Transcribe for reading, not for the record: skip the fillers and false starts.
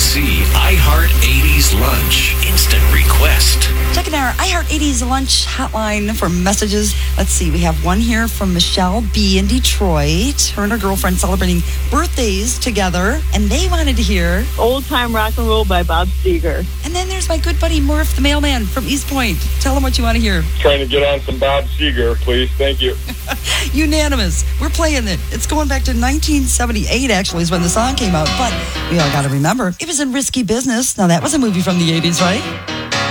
KFC iHeart 80s Lunch Instant Request. Checking our iHeart 80s Lunch hotline for messages. Let's see, we have one here from Michelle B. in Detroit. Her and her girlfriend celebrating birthdays together, and they wanted to hear Old Time Rock and Roll by Bob Seger. And then there's my good buddy Murph, the mailman from East Point. Tell him what you want to hear. Trying to get on some Bob Seger, please. Thank you. Unanimous. We're playing it. It's going back to 1978, actually, is when the song came out. But we all got to remember, it was in Risky Business. Now, that was a movie from the 80s, right?